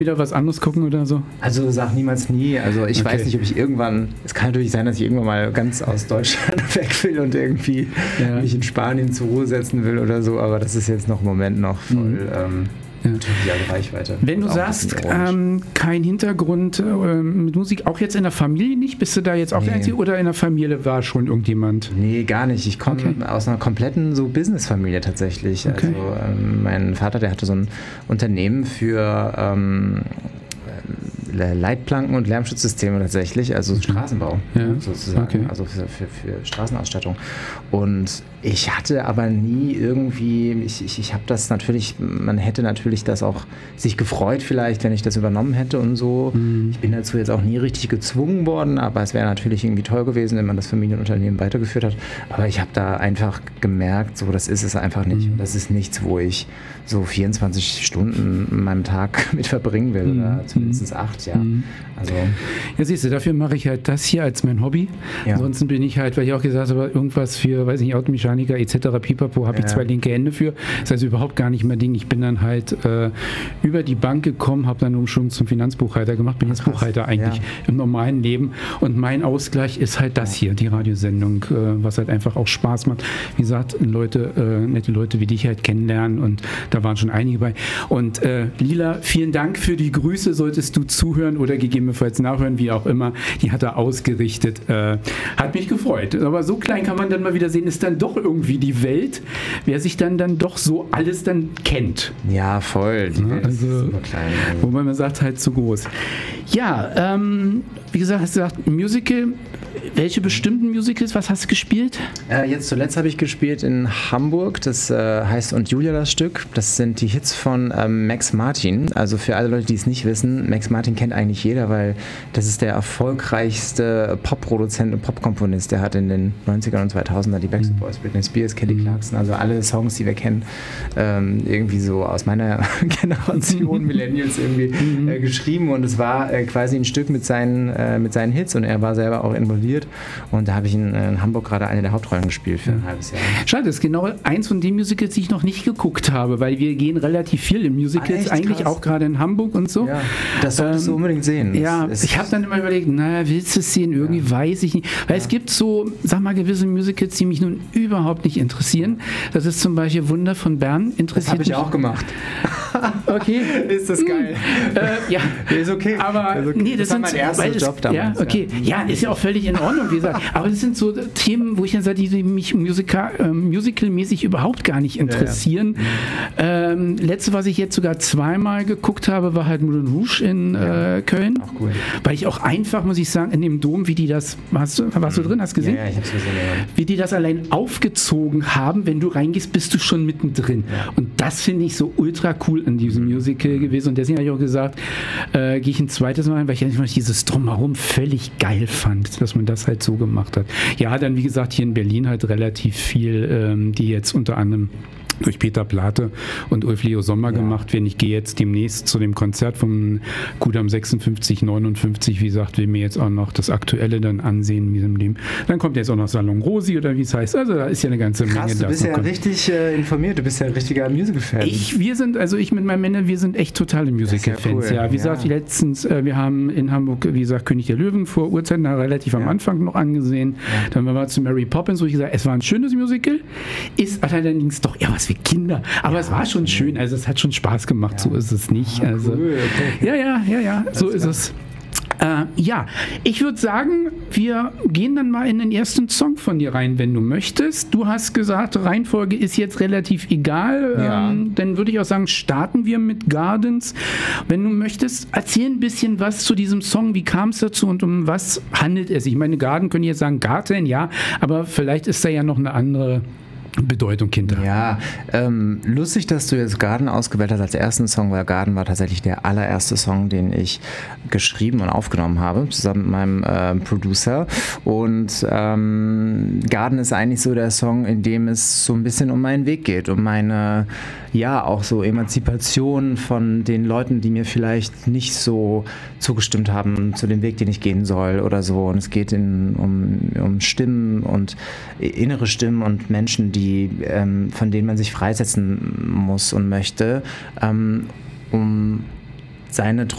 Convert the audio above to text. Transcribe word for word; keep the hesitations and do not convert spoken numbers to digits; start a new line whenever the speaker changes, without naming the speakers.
wieder was anderes gucken oder so?
Also sag niemals nie. Also ich okay. weiß nicht, ob ich irgendwann, es kann natürlich sein, dass ich irgendwann mal ganz aus Deutschland weg will und irgendwie ja. mich in Spanien zur Ruhe setzen will oder so, aber das ist jetzt noch im Moment noch voll mhm. ähm, ja. natürlich Reichweite.
Wenn du sagst, ähm, kein Hintergrund äh, mit Musik, auch jetzt in der Familie nicht? Bist du da jetzt auch nee. der Einzige oder in der Familie war schon irgendjemand?
Nee, gar nicht. Ich komme okay. aus einer kompletten so Business-Familie tatsächlich. Okay. Also ähm, mein Vater, der hatte so ein Unternehmen für ähm, Leitplanken und Lärmschutzsysteme tatsächlich, also Straßenbau ja. sozusagen, okay. also für, für, für Straßenausstattung. Und ich hatte aber nie irgendwie, ich, ich, ich habe das natürlich, man hätte natürlich das auch sich gefreut vielleicht, wenn ich das übernommen hätte und so. Mhm. Ich bin dazu jetzt auch nie richtig gezwungen worden, aber es wäre natürlich irgendwie toll gewesen, wenn man das Familienunternehmen weitergeführt hat. Aber ich habe da einfach gemerkt, so das ist es einfach nicht. Mhm. Das ist nichts, wo ich so vierundzwanzig Stunden in meinem Tag mit verbringen will, mhm. oder zumindest acht, ja. Mhm. Also,
ja, siehst du, dafür mache ich halt das hier als mein Hobby. Ja. Ansonsten bin ich halt, weil ich auch gesagt habe, irgendwas für, weiß nicht, Automechaniker et cetera, pipapo, habe ja. ich zwei linke Hände für. Das heißt überhaupt gar nicht mehr Ding. Ich bin dann halt äh, über die Bank gekommen, habe dann einen Umschwung zum Finanzbuchhalter gemacht, bin jetzt Buchhalter eigentlich ja. im normalen Leben. Und mein Ausgleich ist halt das hier, die Radiosendung, äh, was halt einfach auch Spaß macht. Wie gesagt, Leute, äh, nette Leute wie dich halt kennenlernen und da waren schon einige bei. Und äh, Lila, vielen Dank für die Grüße, solltest du zuhören oder gegebenenfalls nachhören, wie auch immer. Die hat er ausgerichtet. Äh, hat mich gefreut. Aber so klein kann man dann mal wieder sehen, ist dann doch irgendwie die Welt, wer sich dann dann doch so alles dann kennt.
Ja, voll. Die
ja,
Welt
also,
ist super klein.
Wobei man sagt, halt zu groß. Ja, ähm, wie gesagt, hast du gesagt, Musical. Welche bestimmten Musicals, was hast du gespielt?
Äh, jetzt zuletzt habe ich gespielt in Hamburg, das äh, heißt Und Julia das Stück. Das sind die Hits von ähm, Max Martin. Also für alle Leute, die es nicht wissen, Max Martin kennt eigentlich jeder, weil das ist der erfolgreichste Pop-Produzent und Pop-Komponist. Der hat in den neunzigern und zweitausender die Backstreet Boys, Britney Spears, Kelly Clarkson, also alle Songs, die wir kennen, ähm, irgendwie so aus meiner Generation Millennials irgendwie äh, geschrieben. Und es war äh, quasi ein Stück mit seinen, äh, mit seinen Hits und er war selber auch involviert. Und da habe ich in, in Hamburg gerade eine der Hauptrollen gespielt für ein halbes Jahr.
Schade, das ist genau eins von den Musicals, die ich noch nicht geguckt habe, weil wir gehen relativ viel in Musicals, ah, eigentlich krass. Auch gerade in Hamburg und so.
Ja, das solltest ähm, du unbedingt sehen.
Ja, es ich habe dann immer überlegt, naja, willst du es sehen? Irgendwie ja. weiß ich nicht. Weil ja. es gibt so, sag mal, gewisse Musicals, die mich nun überhaupt nicht interessieren. Das ist zum Beispiel Wunder von Bern. Interessiert das
habe ich
mich
auch gemacht.
Okay.
Ist das geil?
Hm. Äh, ja.
Ist okay.
Aber
ist okay.
nee, das,
das war
sind
mein
so,
erster
weil es,
Job damals.
Ja, okay. Ja. ja, ist ja auch völlig in Ordnung, wie gesagt. Aber das sind so Themen, wo ich dann sage, die mich musical, äh, musicalmäßig überhaupt gar nicht interessieren. Ja, ja. Ähm, letzte, was ich jetzt sogar zweimal geguckt habe, war halt Moulin Rouge in
ja.
äh, Köln.
Auch cool.
Weil ich auch einfach, muss ich sagen, in dem Dom, wie die das, warst du, warst du drin, hast du gesehen?
Ja, ja, ich hab's gesehen. Ja.
Wie die das allein aufgezogen haben, wenn du reingehst, bist du schon mittendrin.
Ja.
Und das finde ich so ultra cool in diesem Musical gewesen. Und deswegen habe ich auch gesagt, äh, gehe ich ein zweites Mal rein, weil ich einfach dieses Drumherum völlig geil fand, dass man das halt so gemacht hat. Ja, dann wie gesagt hier in Berlin halt relativ viel, ähm, die jetzt unter anderem durch Peter Plate und Ulf Leo Sommer ja. gemacht werden. Ich gehe jetzt demnächst zu dem Konzert vom Kudam sechsundfünfzig, neunundfünfzig. Wie gesagt, will mir jetzt auch noch das Aktuelle dann ansehen in diesem Leben. Dann kommt jetzt auch noch Salon Rosi oder wie es heißt. Also da ist ja eine ganze
Krass,
Menge.
Du bist ja kommt. richtig äh, informiert. Du bist ja ein richtiger Musical-Fan.
Ich, wir sind, also ich mit meinen Männern, wir sind echt totale Musical-Fans. Ja, cool. ja, wie gesagt, ja. letztens, äh, wir haben in Hamburg, wie gesagt, König der Löwen vor Urzeiten relativ ja. am Anfang noch angesehen. Ja. Dann waren wir zu Mary Poppins, wo ich gesagt, es war ein schönes Musical, ist allerdings doch eher was für Kinder. Aber ja, es war schon schön, also es hat schon Spaß gemacht, ja. so ist es nicht.
Ah,
also,
cool, okay.
Ja, ja, ja, ja, so ist klar. es. Äh, ja, ich würde sagen, wir gehen dann mal in den ersten Song von dir rein, wenn du möchtest. Du hast gesagt, Reihenfolge ist jetzt relativ egal.
Ja.
Ähm, dann würde ich auch sagen, starten wir mit Gardens. Wenn du möchtest, erzähl ein bisschen was zu diesem Song. Wie kam es dazu und um was handelt es? Ich meine, Garden können jetzt sagen Garten, ja, aber vielleicht ist da ja noch eine andere Bedeutung hinter.
Ja, ähm, lustig, dass du jetzt Garden ausgewählt hast als ersten Song, weil Garden war tatsächlich der allererste Song, den ich geschrieben und aufgenommen habe, zusammen mit meinem äh, Producer. Und ähm, Garden ist eigentlich so der Song, in dem es so ein bisschen um meinen Weg geht, um meine, ja, auch so Emanzipation von den Leuten, die mir vielleicht nicht so zugestimmt haben zu dem Weg, den ich gehen soll oder so. Und es geht in, um, um Stimmen und innere Stimmen und Menschen, die Die, ähm, von denen man sich freisetzen muss und möchte, ähm, um seine